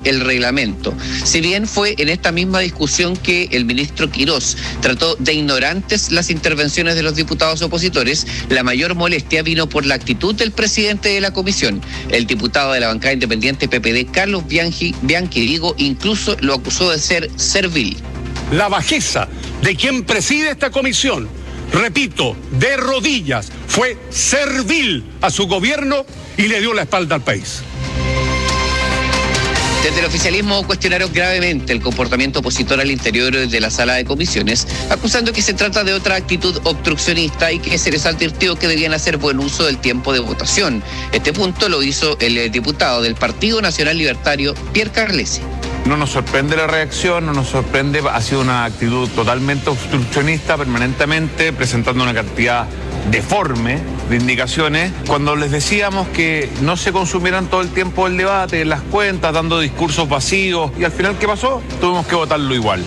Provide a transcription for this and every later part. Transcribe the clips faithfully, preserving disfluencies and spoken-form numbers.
el reglamento. Si bien fue en esta misma discusión que el ministro Quirós trató de ignorantes las intervenciones de los diputados opositores, la mayor molestia vino por la actitud del presidente de la comisión. El diputado de la bancada independiente P P D, Carlos Bianchi, Bianchi digo, incluso lo acusó de ser servil. La bajeza de quien preside esta comisión, repito, de rodillas, fue servil a su gobierno y le dio la espalda al país. Desde el oficialismo cuestionaron gravemente el comportamiento opositor al interior de la sala de comisiones, acusando que se trata de otra actitud obstruccionista y que se les advirtió que debían hacer buen uso del tiempo de votación. Este punto lo hizo el diputado del Partido Nacional Libertario, Pierre Carlesi. No nos sorprende la reacción, no nos sorprende, ha sido una actitud totalmente obstruccionista, permanentemente presentando una cantidad deforme de indicaciones. Cuando les decíamos que no se consumieran todo el tiempo del debate, las cuentas, dando discursos vacíos, y al final, ¿qué pasó? Tuvimos que votarlo igual.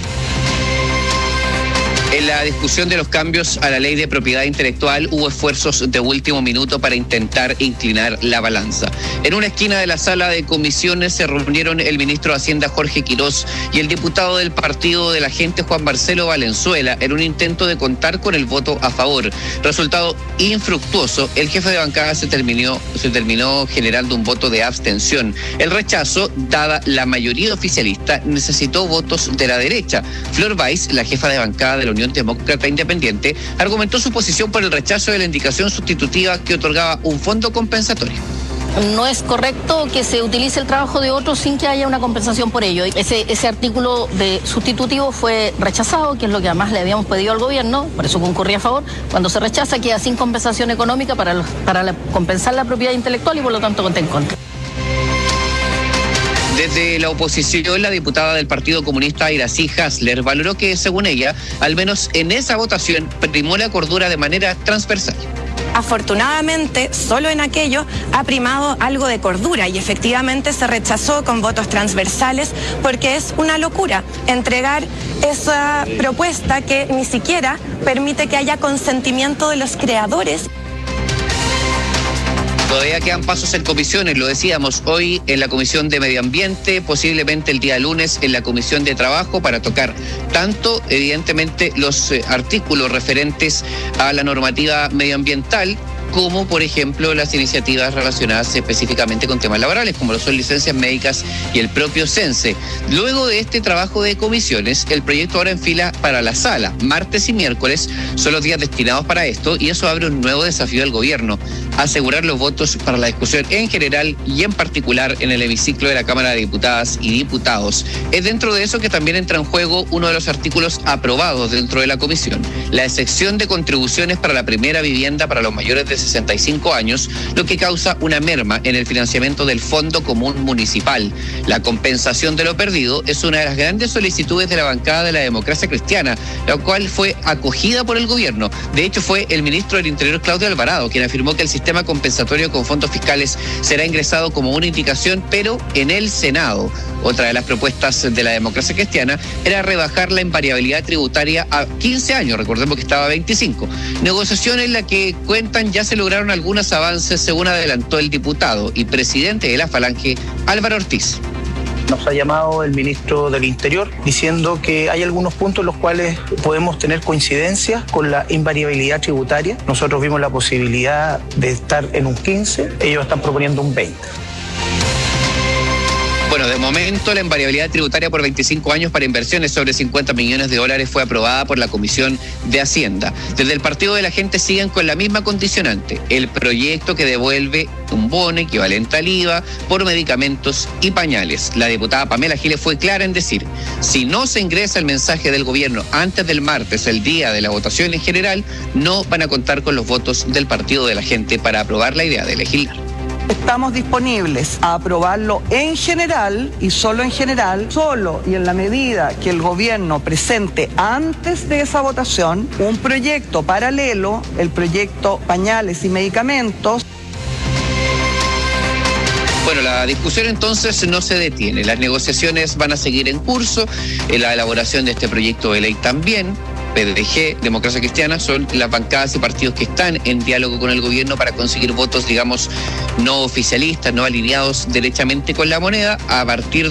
En la discusión de los cambios a la ley de propiedad intelectual hubo esfuerzos de último minuto para intentar inclinar la balanza. En una esquina de la sala de comisiones se reunieron el ministro de Hacienda Jorge Quirós y el diputado del Partido de la Gente Juan Marcelo Valenzuela en un intento de contar con el voto a favor. Resultado infructuoso, el jefe de bancada se terminó, se terminó generando un voto de abstención. El rechazo, dada la mayoría oficialista, necesitó votos de la derecha. Flor Weiss, la jefa de bancada de la Unión Demócrata Independiente, argumentó su posición por el rechazo de la indicación sustitutiva que otorgaba un fondo compensatorio. No es correcto que se utilice el trabajo de otros sin que haya una compensación por ello. Ese, ese artículo de sustitutivo fue rechazado, que es lo que además le habíamos pedido al gobierno, por eso concurrí a favor. Cuando se rechaza queda sin compensación económica para, los, para la, compensar la propiedad intelectual y por lo tanto conté en contra. Desde la oposición, la diputada del Partido Comunista Iracy Hasler valoró que, según ella, al menos en esa votación, primó la cordura de manera transversal. Afortunadamente, solo en aquello ha primado algo de cordura y efectivamente se rechazó con votos transversales porque es una locura entregar esa propuesta que ni siquiera permite que haya consentimiento de los creadores. Todavía quedan pasos en comisiones, lo decíamos, hoy en la Comisión de Medio Ambiente, posiblemente el día lunes en la Comisión de Trabajo, para tocar tanto, evidentemente, los eh, artículos referentes a la normativa medioambiental, como por ejemplo las iniciativas relacionadas específicamente con temas laborales, como lo son licencias médicas y el propio CENSE. Luego de este trabajo de comisiones, el proyecto ahora enfila para la sala. Martes y miércoles son los días destinados para esto y eso abre un nuevo desafío al gobierno: asegurar los votos para la discusión en general y en particular en el hemiciclo de la Cámara de Diputadas y Diputados. Es dentro de eso que también entra en juego uno de los artículos aprobados dentro de la comisión: la excepción de contribuciones para la primera vivienda para los mayores de sesenta y cinco años, lo que causa una merma en el financiamiento del Fondo Común Municipal. La compensación de lo perdido es una de las grandes solicitudes de la bancada de la Democracia Cristiana, la cual fue acogida por el gobierno. De hecho, fue el ministro del Interior, Claudio Alvarado, quien afirmó que el sistema compensatorio con fondos fiscales será ingresado como una indicación, pero en el Senado. Otra de las propuestas de la Democracia Cristiana era rebajar la invariabilidad tributaria a quince años, recordemos que estaba a veinticinco. Negociación en la que cuentan ya se lograron algunos avances, según adelantó el diputado y presidente de la Falange, Álvaro Ortiz. Nos ha llamado el ministro del Interior diciendo que hay algunos puntos en los cuales podemos tener coincidencias con la invariabilidad tributaria. Nosotros vimos la posibilidad de estar en un quince, ellos están proponiendo un veinte. Bueno, de momento la invariabilidad tributaria por veinticinco años para inversiones sobre cincuenta millones de dólares fue aprobada por la Comisión de Hacienda. Desde el Partido de la Gente siguen con la misma condicionante: el proyecto que devuelve un bono equivalente al I V A por medicamentos y pañales. La diputada Pamela Giles fue clara en decir: si no se ingresa el mensaje del gobierno antes del martes, el día de la votación en general, no van a contar con los votos del Partido de la Gente para aprobar la idea de legislar. Estamos disponibles a aprobarlo en general y solo en general, solo y en la medida que el gobierno presente antes de esa votación un proyecto paralelo, el proyecto pañales y medicamentos. Bueno, la discusión entonces no se detiene. Las negociaciones van a seguir en curso, en la elaboración de este proyecto de ley también. P D G, Democracia Cristiana, son las bancadas y partidos que están en diálogo con el gobierno para conseguir votos, digamos, no oficialistas, no alineados derechamente con la moneda, a partir de